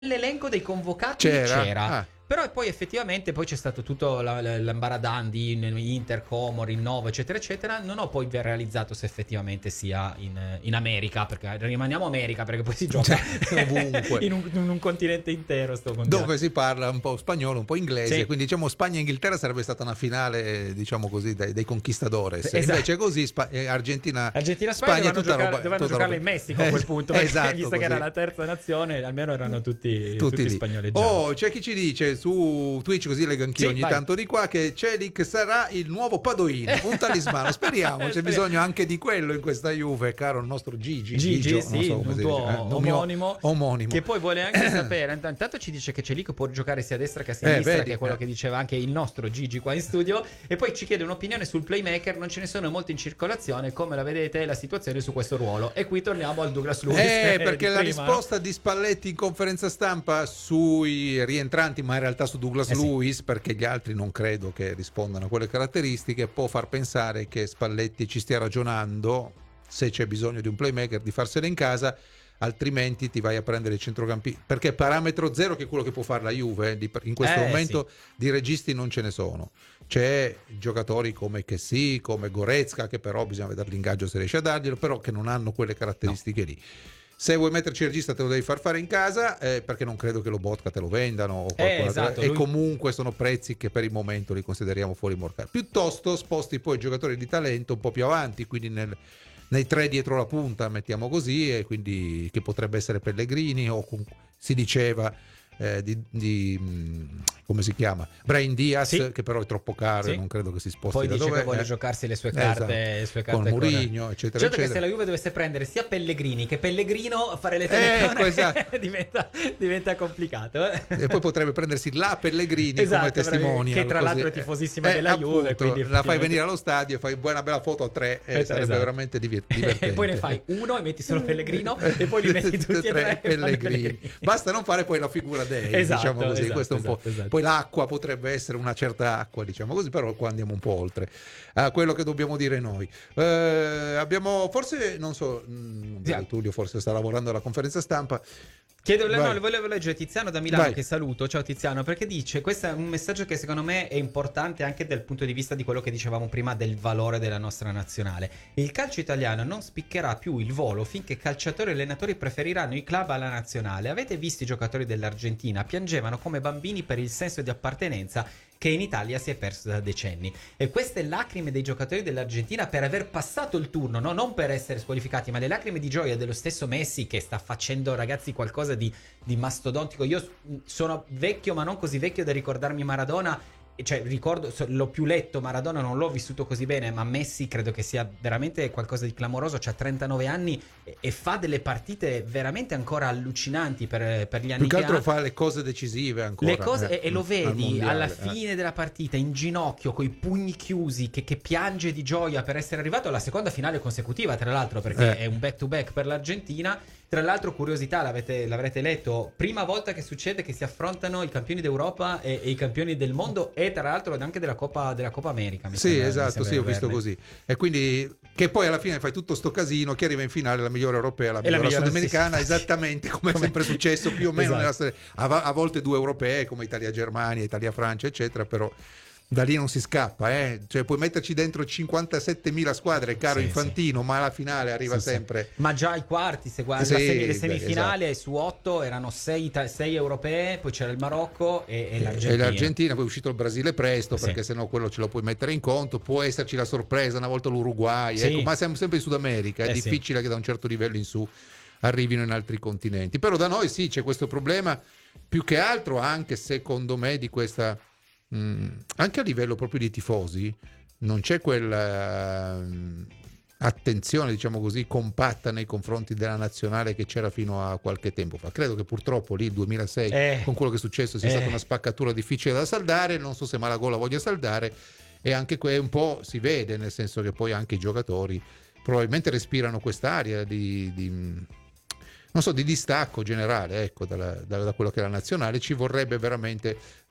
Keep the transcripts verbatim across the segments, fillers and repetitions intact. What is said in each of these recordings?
l'elenco dei convocati C'era? c'era. Ah. Però poi effettivamente poi c'è stato tutto la, la, l'ambaradan di Inter, Como, Rinnovo, eccetera, eccetera. Non ho poi realizzato se effettivamente sia in, in America, perché rimaniamo America, perché poi si gioca ovunque. in, un, in un continente intero sto mondiale. Dove si parla un po' spagnolo, un po' inglese, Sì. quindi diciamo Spagna-Inghilterra sarebbe stata una finale, diciamo così, dei, dei conquistadores. Esatto. Invece così Spa- eh, Argentina, Argentina Spagna, Spagna dovevano, tutta giocare, roba, dovevano tutta giocarla roba. in Messico a quel punto, Eh, perché, esatto, visto così. che era la terza nazione, almeno erano tutti, tutti, tutti lì. spagnoleggiati. Oh, c'è chi ci dice su Twitch, così leggo anch'io Sì, ogni vai. tanto di qua, che Celic sarà il nuovo Padoino, un talismano. Speriamo, c'è bisogno anche di quello in questa Juve, caro il nostro Gigi. Gigi, Gigio, sì, non so come un si tuo dice, eh, un mio omonimo, omonimo. che poi vuole anche sapere. Intanto ci dice che Celic può giocare sia a destra che a sinistra, Eh, vedi, che è quello eh. che diceva anche il nostro Gigi qua in studio. E poi ci chiede un'opinione sul playmaker. Non ce ne sono molti in circolazione. Come la vedete la situazione su questo ruolo? E qui torniamo al Douglas Luiz. Eh, perché di la prima, risposta di Spalletti in conferenza stampa sui rientranti, ma in realtà su Douglas Eh sì. Luiz, perché gli altri non credo che rispondano a quelle caratteristiche, può far pensare che Spalletti ci stia ragionando, se c'è bisogno di un playmaker, di farsene in casa, altrimenti ti vai a prendere il centrocampisti, perché parametro zero, che è quello che può fare la Juve, in questo Eh, momento di registi non ce ne sono. C'è giocatori come Chessy, come Goretzka, che però bisogna vedere l'ingaggio se riesce a darglielo, però che non hanno quelle caratteristiche lì. Se vuoi metterci il regista te lo devi far fare in casa, eh, perché non credo che lo Botka te lo vendano o Eh, qualcuno, esatto, e lui- comunque sono prezzi che per il momento li consideriamo fuori mercato. Piuttosto sposti poi i giocatori di talento un po' più avanti, quindi nel, nei tre dietro la punta, mettiamo così, e quindi che potrebbe essere Pellegrini o comunque, si diceva eh, di, di mh, come si chiama? Brahim Diaz, Sì. che però è troppo caro Sì. e non credo che si sposti Poi da dice dove che vuole eh. giocarsi le sue carte, Esatto. le sue carte con Mourinho, eccetera, certo che eccetera. se la Juve dovesse prendere sia Pellegrini che Pellegrino a fare le Ecco, telecamere esatto. diventa, diventa complicato. eh. E poi potrebbe prendersi la Pellegrini Esatto, come testimonial, che tra così. l'altro è tifosissima Eh, della Juve, appunto, quindi la fai effettivamente- venire allo stadio e fai una bella foto a tre, e Esatto, sarebbe esatto. veramente diver- divertente. E poi ne fai uno e metti solo Pellegrino e poi li metti tutti e tre e fanno Pellegrini. Basta non fare poi la figura dei, Esatto, diciamo così. esatto, Questo è un po'. esatto, esatto. Poi l'acqua potrebbe essere una certa acqua, diciamo così, però qua andiamo un po' oltre a quello che dobbiamo dire noi. Eh, abbiamo forse, non so, mh, Sì. Tullio forse sta lavorando alla conferenza stampa. Chiedo, no, Vai. le volevo leggere Tiziano da Milano, Vai. che saluto. Ciao Tiziano, perché dice, questo è un messaggio che secondo me è importante anche dal punto di vista di quello che dicevamo prima del valore della nostra nazionale. Il calcio italiano non spiccherà più il volo finché calciatori e allenatori preferiranno i club alla nazionale. Avete visto i giocatori dell'Argentina? Piangevano come bambini per il senso di appartenenza che in Italia si è perso da decenni. E queste lacrime dei giocatori dell'Argentina per aver passato il turno, no? Non per essere squalificati, ma le lacrime di gioia dello stesso Messi, che sta facendo, ragazzi, qualcosa di, di mastodontico. Io sono vecchio, ma non così vecchio da ricordarmi Maradona. Cioè, ricordo, so- l'ho più letto Maradona, non l'ho vissuto così bene, ma Messi credo che sia veramente qualcosa di clamoroso. C'ha trentanove anni e, e fa delle partite veramente ancora allucinanti per, per gli anni Più che che altro ha. fa le cose decisive ancora. Le cose, eh, e, e lo al vedi mondiale, alla eh. fine della partita in ginocchio coi pugni chiusi che, che piange di gioia per essere arrivato alla seconda finale consecutiva, tra l'altro, perché Eh. è un back to back per l'Argentina. Tra l'altro, curiosità, l'avete, l'avrete letto, prima volta che succede che si affrontano i campioni d'Europa e, e i campioni del mondo, e tra l'altro anche della Coppa, della Coppa America, mi Sì, sembra- mi esatto, sembra sì, ho di visto averne. così. E quindi che poi alla fine fai tutto sto casino, chi arriva in finale la migliore europea, la E la migliore migliore, sudamericana, sì, sì. esattamente come è Come- sempre successo più o meno Esatto. nella storia. a, a volte due europee come Italia-Germania, Italia-Francia, eccetera, però da lì non si scappa, eh? Cioè puoi metterci dentro cinquantasettemila squadre, caro Sì, Infantino, ma alla finale arriva Sì, sì. sempre. Ma già ai quarti, se guardi Sì, la semi- le esatto. semifinali su otto erano sei, ita- sei europee, poi c'era il Marocco e, e l'Argentina. E l'Argentina, poi è uscito il Brasile presto, Sì. perché sennò quello ce lo puoi mettere in conto. Può esserci la sorpresa una volta l'Uruguay, Sì. ecco, ma siamo sempre in Sud America, è Eh, sì. difficile che da un certo livello in su arrivino in altri continenti. Però da noi sì, c'è questo problema, più che altro anche secondo me di questa mh, anche a livello proprio di tifosi non c'è quella mh, attenzione, diciamo così, compatta nei confronti della nazionale che c'era fino a qualche tempo fa. Credo che purtroppo lì il duemilasei Eh. con quello che è successo sia Eh. stata una spaccatura difficile da saldare. Non so se Malagò la voglia saldare, e anche que- un po' si vede, nel senso che poi anche i giocatori probabilmente respirano quest'aria di, di non so, di distacco generale, ecco, dalla- da, da quello che è la nazionale. Ci vorrebbe veramente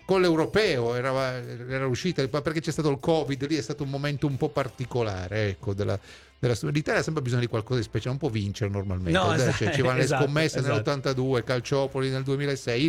con l'europeo era, era uscita, perché c'è stato il Covid, lì è stato un momento un po' particolare, ecco, della, della storia. L'Italia ha sempre bisogno di qualcosa di speciale, non può vincere normalmente, No, cioè, esatto, ci vanno le esatto, scommesse esatto. nell'ottantadue, Calciopoli nel duemilasei,